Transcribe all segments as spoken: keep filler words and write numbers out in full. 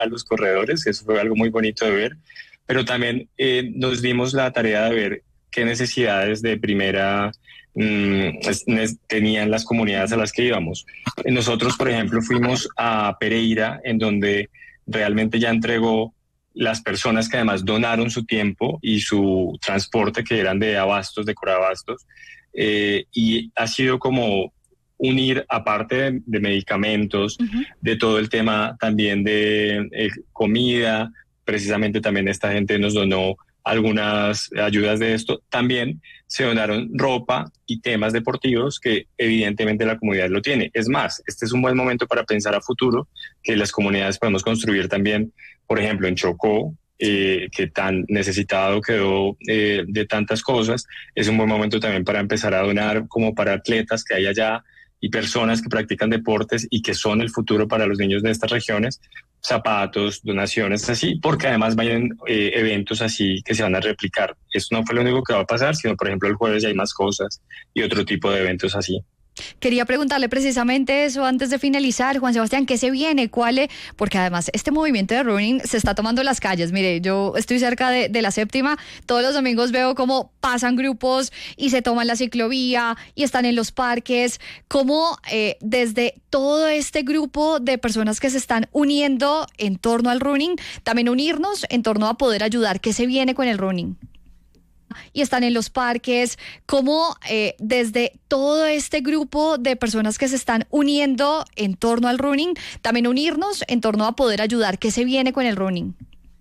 a los corredores, eso fue algo muy bonito de ver, pero también eh, nos dimos la tarea de ver qué necesidades de primera mmm, tenían las comunidades a las que íbamos. Nosotros, por ejemplo, fuimos a Pereira, en donde realmente ya entregó las personas que además donaron su tiempo y su transporte, que eran de abastos, de Corabastos, eh, y ha sido como unir, aparte de, de medicamentos, uh-huh. de todo el tema también de eh, comida. Precisamente también esta gente nos donó algunas ayudas de esto. También se donaron ropa y temas deportivos que evidentemente la comunidad lo tiene. Es más, este es un buen momento para pensar a futuro que las comunidades podemos construir también, por ejemplo, en Chocó, eh, que tan necesitado quedó eh, de tantas cosas. Es un buen momento también para empezar a donar como para atletas que hay allá y personas que practican deportes y que son el futuro para los niños de estas regiones, zapatos, donaciones así, porque además vayan eh, eventos así que se van a replicar. Esto no fue lo único que va a pasar, sino por ejemplo el jueves ya hay más cosas y otro tipo de eventos así. Quería preguntarle precisamente eso antes de finalizar, Juan Sebastián, ¿qué se viene? ¿Cuál es? Porque además este movimiento de running se está tomando las calles. Mire, yo estoy cerca de, de la séptima, todos los domingos veo cómo pasan grupos y se toman la ciclovía y están en los parques, cómo eh, desde todo este grupo de personas que se están uniendo en torno al running, también unirnos en torno a poder ayudar. ¿Qué se viene con el running? Y están en los parques, como eh, desde todo este grupo de personas que se están uniendo en torno al running, también unirnos en torno a poder ayudar. ¿Qué se viene con el running?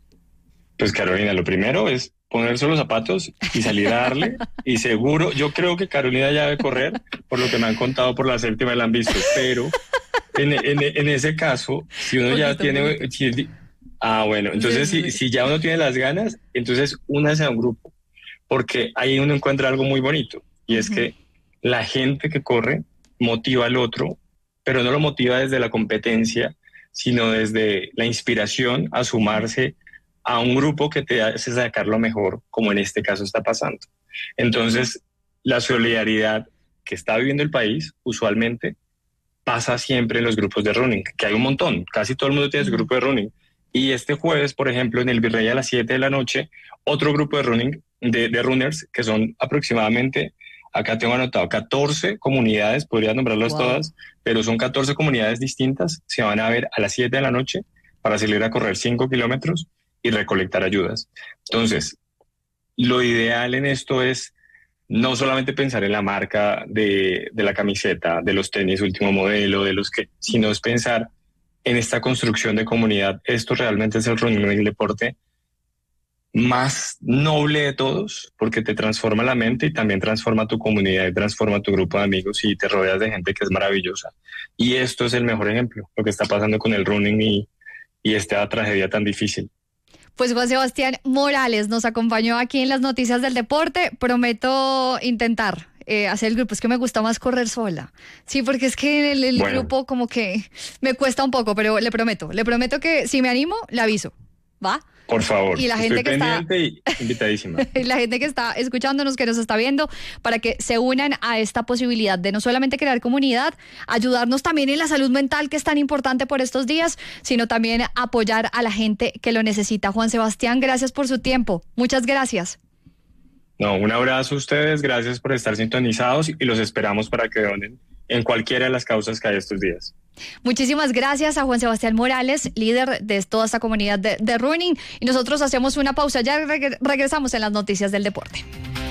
Pues Carolina, lo primero es ponerse los zapatos y salir a darle, y seguro, yo creo que Carolina ya debe correr, por lo que me han contado por la séptima, la han visto, pero en, en, en ese caso, si uno ya tiene... Si, ah, bueno, entonces sí, si, si ya uno tiene las ganas, entonces únase a un grupo. Porque ahí uno encuentra algo muy bonito, y es uh-huh. que la gente que corre motiva al otro, pero no lo motiva desde la competencia, sino desde la inspiración a sumarse a un grupo que te hace sacar lo mejor, como en este caso está pasando. Entonces, la solidaridad que está viviendo el país, usualmente, pasa siempre en los grupos de running, que hay un montón, casi todo el mundo tiene su grupo de running. Y este jueves, por ejemplo, en el Virrey a las siete de la noche, otro grupo de running, de, de runners, que son aproximadamente, acá tengo anotado, catorce comunidades, podría nombrarlas wow. todas, pero son catorce comunidades distintas, se van a ver a las siete de la noche para salir a correr cinco kilómetros y recolectar ayudas. Entonces, lo ideal en esto es no solamente pensar en la marca de, de la camiseta, de los tenis último modelo, de los que, sino es pensar en esta construcción de comunidad. Esto realmente es el running, el deporte más noble de todos, porque te transforma la mente y también transforma tu comunidad y transforma tu grupo de amigos y te rodeas de gente que es maravillosa. Y esto es el mejor ejemplo, lo que está pasando con el running y, y esta tragedia tan difícil. Pues Juan Sebastián Morales nos acompañó aquí en las noticias del deporte. Prometo intentar eh, hacer el grupo. Es que me gusta más correr sola. Sí, porque es que el, el bueno. grupo como que me cuesta un poco, pero le prometo, le prometo que si me animo, le aviso. ¿Va? Por favor, y la gente estoy que pendiente está, y invitadísima. Y la gente que está escuchándonos, que nos está viendo, para que se unan a esta posibilidad de no solamente crear comunidad, ayudarnos también en la salud mental, que es tan importante por estos días, sino también apoyar a la gente que lo necesita. Juan Sebastián, gracias por su tiempo. Muchas gracias. No, un abrazo a ustedes, gracias por estar sintonizados y los esperamos para que donen en cualquiera de las causas que hay estos días. Muchísimas gracias a Juan Sebastián Morales, líder de toda esta comunidad de, de running, y nosotros hacemos una pausa, ya reg- regresamos en las noticias del deporte.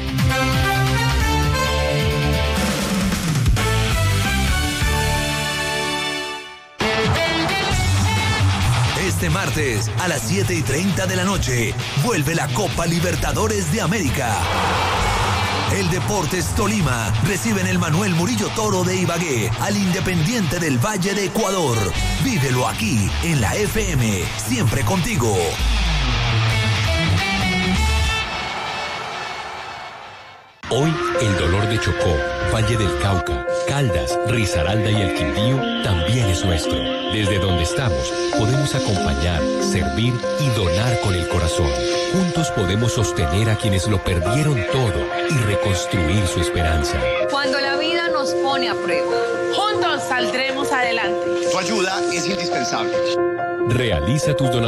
Este martes a las siete y treinta de la noche vuelve la Copa Libertadores de América. El Deportes Tolima recibe en el Manuel Murillo Toro de Ibagué al Independiente del Valle de Ecuador. Vívelo aquí en la F M, siempre contigo. Hoy el dolor de Chocó, Valle del Cauca, Caldas, Risaralda y el Quindío también es nuestro. Desde donde estamos, podemos acompañar, servir y donar con el corazón. Juntos podemos sostener a quienes lo perdieron todo y reconstruir su esperanza. Cuando la vida nos pone a prueba, juntos saldremos adelante. Tu ayuda es indispensable. Realiza tus donaciones.